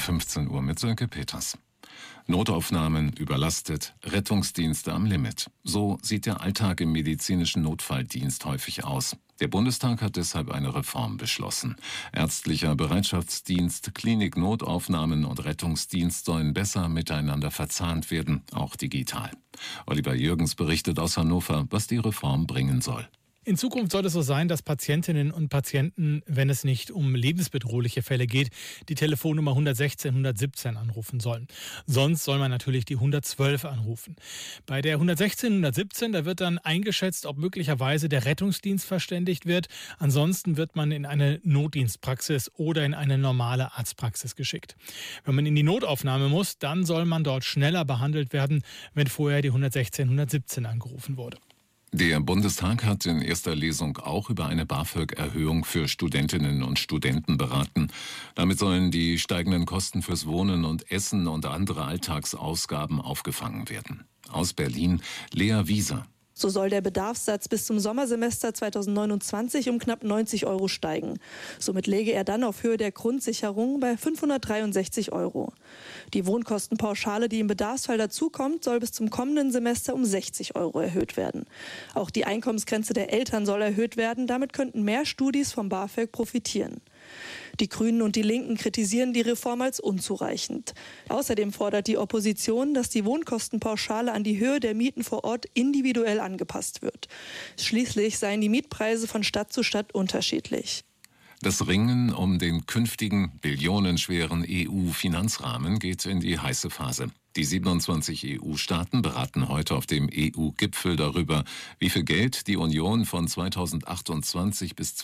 15 Uhr mit Sönke Peters. Notaufnahmen überlastet, Rettungsdienste am Limit. So sieht der Alltag im medizinischen Notfalldienst häufig aus. Der Bundestag hat deshalb eine Reform beschlossen. Ärztlicher Bereitschaftsdienst, Klinik, Notaufnahmen und Rettungsdienst sollen besser miteinander verzahnt werden, auch digital. Oliver Jürgens berichtet aus Hannover, was die Reform bringen soll. In Zukunft soll es so sein, dass Patientinnen und Patienten, wenn es nicht um lebensbedrohliche Fälle geht, die Telefonnummer 116 117 anrufen sollen. Sonst soll man natürlich die 112 anrufen. Bei der 116 117, da wird dann eingeschätzt, ob möglicherweise der Rettungsdienst verständigt wird. Ansonsten wird man in eine Notdienstpraxis oder in eine normale Arztpraxis geschickt. Wenn man in die Notaufnahme muss, dann soll man dort schneller behandelt werden, wenn vorher die 116 117 angerufen wurde. Der Bundestag hat in erster Lesung auch über eine BAföG-Erhöhung für Studentinnen und Studenten beraten. Damit sollen die steigenden Kosten fürs Wohnen und Essen und andere Alltagsausgaben aufgefangen werden. Aus Berlin, Lea Wieser. So soll der Bedarfssatz bis zum Sommersemester 2029 um knapp 90 € steigen. Somit läge er dann auf Höhe der Grundsicherung bei 563 €. Die Wohnkostenpauschale, die im Bedarfsfall dazukommt, soll bis zum kommenden Semester um 60 € erhöht werden. Auch die Einkommensgrenze der Eltern soll erhöht werden. Damit könnten mehr Studis vom BAföG profitieren. Die Grünen und die Linken kritisieren die Reform als unzureichend. Außerdem fordert die Opposition, dass die Wohnkostenpauschale an die Höhe der Mieten vor Ort individuell angepasst wird. Schließlich seien die Mietpreise von Stadt zu Stadt unterschiedlich. Das Ringen um den künftigen billionenschweren EU-Finanzrahmen geht in die heiße Phase. Die 27 EU-Staaten beraten heute auf dem EU-Gipfel darüber, wie viel Geld die Union von 2028 bis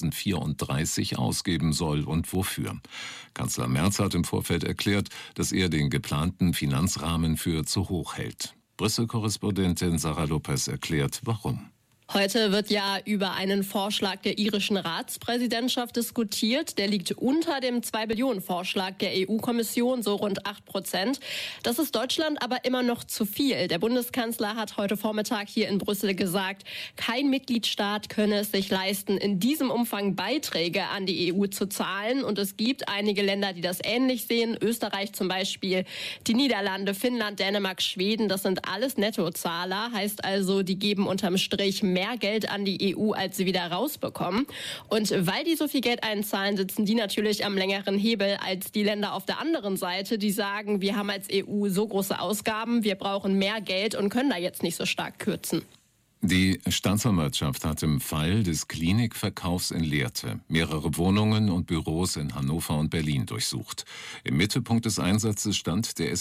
2034 ausgeben soll und wofür. Kanzler Merz hat im Vorfeld erklärt, dass er den geplanten Finanzrahmen für zu hoch hält. Brüssel-Korrespondentin Sarah Lopez erklärt, warum. Heute wird ja über einen Vorschlag der irischen Ratspräsidentschaft diskutiert. Der liegt unter dem 2-Billionen-Vorschlag der EU-Kommission, so rund 8%. Das ist Deutschland aber immer noch zu viel. Der Bundeskanzler hat heute Vormittag hier in Brüssel gesagt, kein Mitgliedstaat könne es sich leisten, in diesem Umfang Beiträge an die EU zu zahlen. Und es gibt einige Länder, die das ähnlich sehen. Österreich zum Beispiel, die Niederlande, Finnland, Dänemark, Schweden. Das sind alles Nettozahler. Heißt also, die geben unterm Strich mehr Geld an die EU, als sie wieder rausbekommen. Und weil die so viel Geld einzahlen, sitzen die natürlich am längeren Hebel als die Länder auf der anderen Seite, die sagen, wir haben als EU so große Ausgaben, wir brauchen mehr Geld und können da jetzt nicht so stark kürzen. Die Staatsanwaltschaft hat im Fall des Klinikverkaufs in Lehrte mehrere Wohnungen und Büros in Hannover und Berlin durchsucht. Im Mittelpunkt des Einsatzes stand der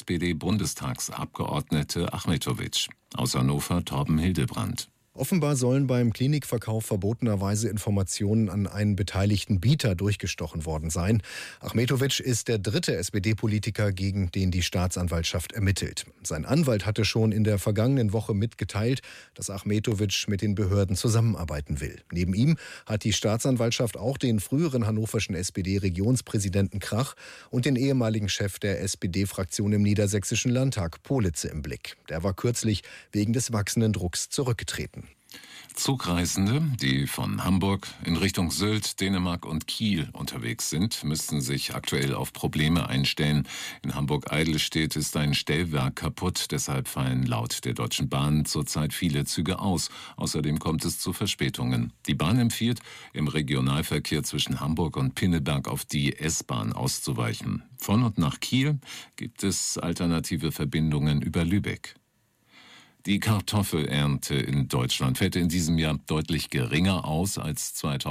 SPD-Bundestagsabgeordnete Achmetović. Aus Hannover Torben Hildebrand. Offenbar sollen beim Klinikverkauf verbotenerweise Informationen an einen beteiligten Bieter durchgestochen worden sein. Achmetović ist der dritte SPD-Politiker, gegen den die Staatsanwaltschaft ermittelt. Sein Anwalt hatte schon in der vergangenen Woche mitgeteilt, dass Achmetović mit den Behörden zusammenarbeiten will. Neben ihm hat die Staatsanwaltschaft auch den früheren hannoverschen SPD-Regionspräsidenten Krach und den ehemaligen Chef der SPD-Fraktion im Niedersächsischen Landtag, Politze, im Blick. Der war kürzlich wegen des wachsenden Drucks zurückgetreten. Zugreisende, die von Hamburg in Richtung Sylt, Dänemark und Kiel unterwegs sind, müssten sich aktuell auf Probleme einstellen. In Hamburg-Eidelstedt ist ein Stellwerk kaputt, deshalb fallen laut der Deutschen Bahn zurzeit viele Züge aus. Außerdem kommt es zu Verspätungen. Die Bahn empfiehlt, im Regionalverkehr zwischen Hamburg und Pinneberg auf die S-Bahn auszuweichen. Von und nach Kiel gibt es alternative Verbindungen über Lübeck. Die Kartoffelernte in Deutschland fällt in diesem Jahr deutlich geringer aus als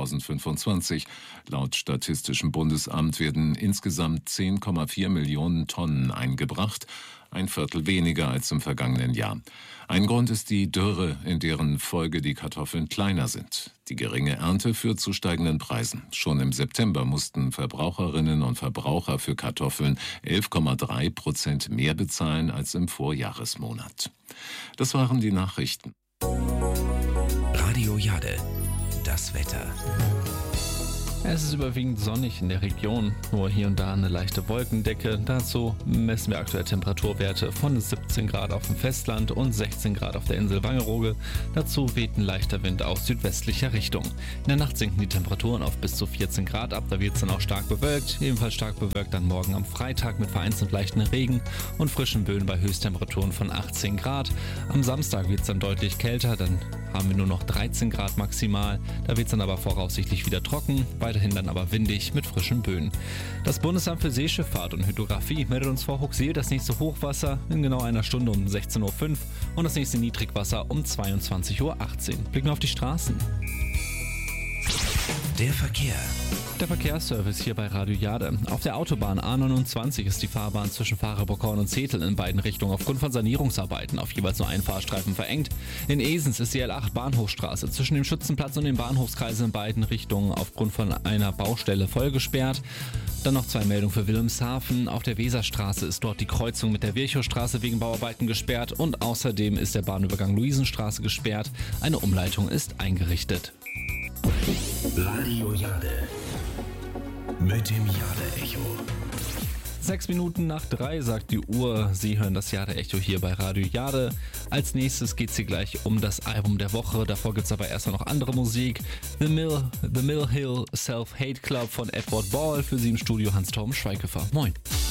2025. Laut Statistischem Bundesamt werden insgesamt 10,4 Millionen Tonnen eingebracht, ein Viertel weniger als im vergangenen Jahr. Ein Grund ist die Dürre, in deren Folge die Kartoffeln kleiner sind. Die geringe Ernte führt zu steigenden Preisen. Schon im September mussten Verbraucherinnen und Verbraucher für Kartoffeln 11,3% mehr bezahlen als im Vorjahresmonat. Das waren die Nachrichten. Radio Jade, das Wetter. Es ist überwiegend sonnig in der Region, nur hier und da eine leichte Wolkendecke. Dazu messen wir aktuell Temperaturwerte von 17 Grad auf dem Festland und 16 Grad auf der Insel Wangerooge. Dazu weht ein leichter Wind aus südwestlicher Richtung. In der Nacht sinken die Temperaturen auf bis zu 14 Grad ab, da wird es dann auch stark bewölkt. Ebenfalls stark bewölkt dann morgen am Freitag mit vereinzelt leichten Regen und frischen Böen bei Höchsttemperaturen von 18 Grad. Am Samstag wird es dann deutlich kälter, dann haben wir nur noch 13 Grad maximal. Da wird es dann aber voraussichtlich wieder trocken, weiterhin dann aber windig mit frischen Böen. Das Bundesamt für Seeschifffahrt und Hydrographie meldet uns vor Huxil das nächste Hochwasser in genau einer Stunde um 16.05 Uhr und das nächste Niedrigwasser um 22.18 Uhr. Blicken wir auf die Straßen. Der Verkehr. Der Verkehrsservice hier bei Radio Jade. Auf der Autobahn A29 ist die Fahrbahn zwischen Fahrenbockhorn und Zetel in beiden Richtungen aufgrund von Sanierungsarbeiten auf jeweils nur einen Fahrstreifen verengt. In Esens ist die L8 Bahnhofstraße zwischen dem Schützenplatz und den Bahnhofskreisen in beiden Richtungen aufgrund von einer Baustelle voll gesperrt. Dann noch 2 Meldungen für Wilhelmshaven. Auf der Weserstraße ist dort die Kreuzung mit der Virchowstraße wegen Bauarbeiten gesperrt und außerdem ist der Bahnübergang Luisenstraße gesperrt. Eine Umleitung ist eingerichtet. Radio Jade. Mit dem Jade-Echo. 6 Minuten nach 3 sagt die Uhr. Sie hören das Jade-Echo hier bei Radio Jade. Als nächstes geht es hier gleich um das Album der Woche. Davor gibt es aber erstmal noch andere Musik. The Mill Hill Self-Hate Club von Edward Ball. Für Sie im Studio Hans-Torben Schweighöfer. Moin.